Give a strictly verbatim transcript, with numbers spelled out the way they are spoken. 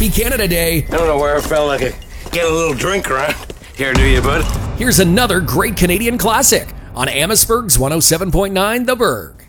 Happy Canada Day. I don't know where I felt like I get a little drink around here, do you, bud? Here's another great Canadian classic on Amherstburg's one oh seven point nine The Berg.